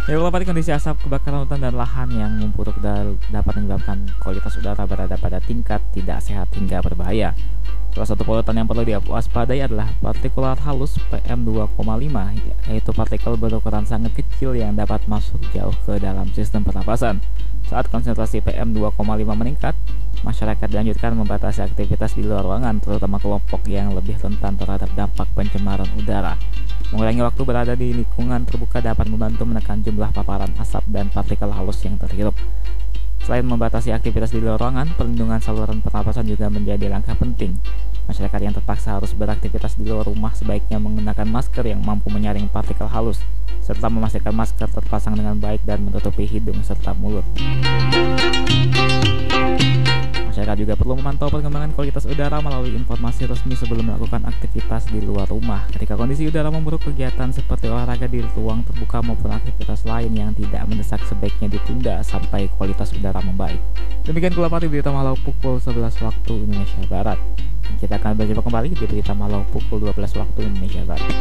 Ya, beberapa kondisi asap kebakaran hutan dan lahan yang memburuk dapat menyebabkan kualitas udara berada pada tingkat tidak sehat hingga berbahaya. Salah satu polutan yang perlu diwaspadai adalah partikulat halus PM2,5, yaitu partikel berukuran sangat kecil yang dapat masuk jauh ke dalam sistem pernapasan. Saat konsentrasi PM2,5 meningkat, masyarakat dianjurkan membatasi aktivitas di luar ruangan, terutama kelompok yang lebih rentan terhadap dampak pencemaran udara. Mengurangi waktu berada di lingkungan terbuka dapat membantu menekan jumlah paparan asap dan partikel halus yang terhirup. Selain membatasi aktivitas di luar ruangan, perlindungan saluran pernapasan juga menjadi langkah penting. Masyarakat yang terpaksa harus beraktivitas di luar rumah sebaiknya menggunakan masker yang mampu menyaring partikel halus, serta memastikan masker terpasang dengan baik dan menutupi hidung serta mulut. Masyarakat juga perlu memantau perkembangan kualitas udara melalui informasi resmi sebelum melakukan aktivitas di luar rumah. Ketika kondisi udara memburuk, kegiatan seperti olahraga di ruang terbuka maupun aktivitas lain yang tidak mendesak sebaiknya ditunda sampai kualitas udara membaik. Demikian Kulapati Berita Malau pukul 11 waktu Indonesia Barat. Kita akan berjumpa kembali di Berita Malau pukul 12 waktu Indonesia Barat.